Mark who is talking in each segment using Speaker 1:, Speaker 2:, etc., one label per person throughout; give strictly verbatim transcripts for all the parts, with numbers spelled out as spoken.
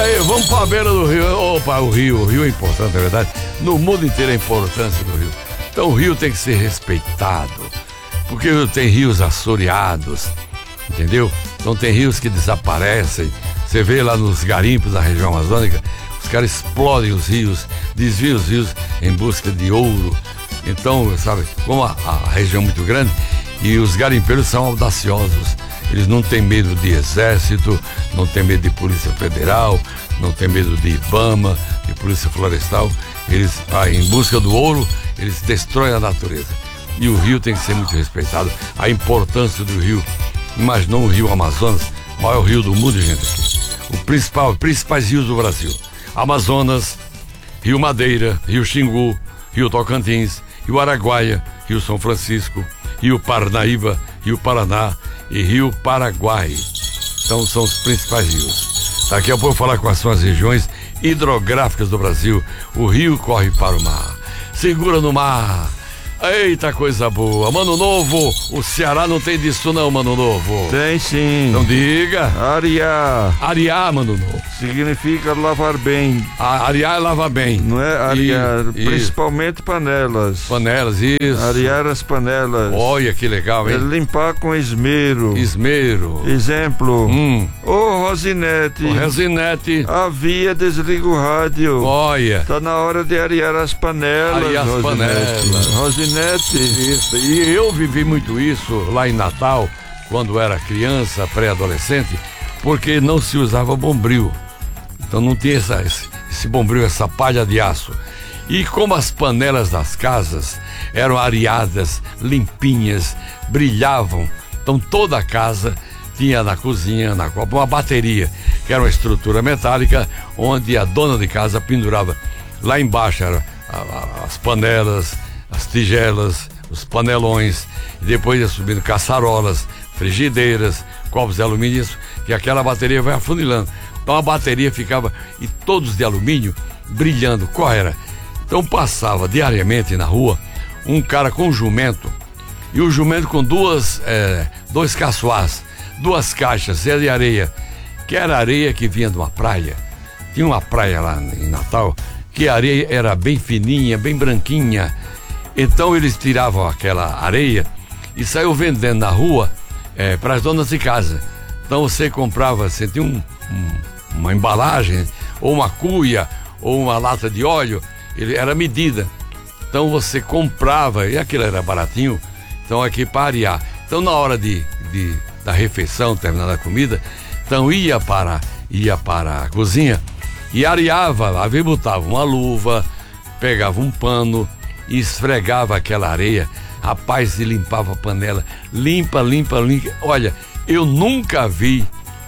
Speaker 1: aí, vamos pra beira do rio. Opa, o rio, o rio é importante, é verdade. No mundo inteiro a importância do rio. Então o rio tem que ser respeitado, porque tem rios assoreados, entendeu? Então tem rios que desaparecem. Você vê lá nos garimpos da região amazônica, os caras explodem os rios, desviam os rios em busca de ouro. Então, sabe, como a, a região é muito grande e os garimpeiros são audaciosos, eles não têm medo de exército, não têm medo de polícia federal, não têm medo de IBAMA, de polícia florestal. Eles, ah, em busca do ouro, eles destroem a natureza. E o rio tem que ser muito respeitado. A importância do rio. Imaginou o rio Amazonas, o maior rio do mundo, gente, aqui. O principal, principais rios do Brasil: Amazonas, Rio Madeira, Rio Xingu, Rio Tocantins, Rio Araguaia, Rio São Francisco, Rio Parnaíba, Rio Paraná e Rio Paraguai. Então são os principais rios. Daqui a pouco eu vou falar quais são as regiões hidrográficas do Brasil. O rio corre para o mar, segura no mar. Eita, coisa boa. Mano Novo, o Ceará não tem disso não, Mano Novo.
Speaker 2: Tem sim.
Speaker 1: Não diga.
Speaker 2: Arear.
Speaker 1: Arear, Mano Novo.
Speaker 2: Significa lavar bem.
Speaker 1: A, arear é lavar bem.
Speaker 2: Não é arear,
Speaker 1: E-
Speaker 2: principalmente panelas.
Speaker 1: Panelas, isso.
Speaker 2: Arear as panelas.
Speaker 1: Olha que legal,
Speaker 2: É
Speaker 1: hein?
Speaker 2: limpar com esmero.
Speaker 1: Esmero.
Speaker 2: Exemplo.
Speaker 1: Hum.
Speaker 2: Ô Rosinete,
Speaker 1: O Resinete.
Speaker 2: avia, desliga o rádio.
Speaker 1: Olha.
Speaker 2: Tá na hora de arear as panelas.
Speaker 1: Arear as
Speaker 2: Rosinete.
Speaker 1: panelas.
Speaker 2: Rosinete.
Speaker 1: Isso. E eu vivi muito isso lá em Natal, quando era criança, pré-adolescente, porque não se usava bombril. Então não tinha essa, esse, esse bombril, essa palha de aço. E como as panelas das casas eram areadas, limpinhas, brilhavam, então toda a casa tinha na cozinha, na copa, uma bateria, que era uma estrutura metálica, onde a dona de casa pendurava. Lá embaixo eram a- a- as panelas, as tigelas, os panelões, e depois ia subindo caçarolas, frigideiras, copos de alumínio, isso, que aquela bateria vai afunilando. Então a bateria ficava, e todos de alumínio, brilhando. Qual era? Então passava diariamente na rua um cara com um jumento, e o jumento com duas, é, dois caçoás, duas caixas cheias de areia, que era areia que vinha de uma praia. Tinha uma praia lá em Natal, que a areia era bem fininha, bem branquinha. Então eles tiravam aquela areia e saiu vendendo na rua é, para as donas de casa. Então você comprava, você tinha um, um, uma embalagem, ou uma cuia, ou uma lata de óleo, ele era medida. Então você comprava, e aquilo era baratinho, então aqui para arear. Então na hora de, de, da refeição, terminada a comida, então ia para, ia para a cozinha e areava lá, aí botava uma luva, pegava um pano e esfregava aquela areia, rapaz, e limpava a panela, limpa, limpa, limpa. Olha, eu nunca vi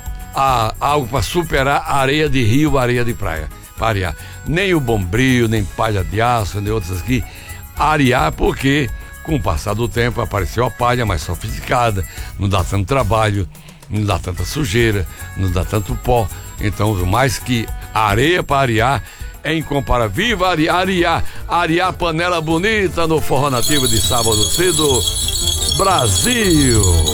Speaker 1: a, algo para superar a areia de rio, areia de praia, para arear. Nem o bombril, nem palha de aço, nem outras aqui, arear, porque com o passar do tempo apareceu a palha mais sofisticada, não dá tanto trabalho, não dá tanta sujeira, não dá tanto pó. Então, mais que a areia para arear, é incomparável. Viva arear, arear, arear panela bonita no Forró Nativo de sábado cedo, Brasil!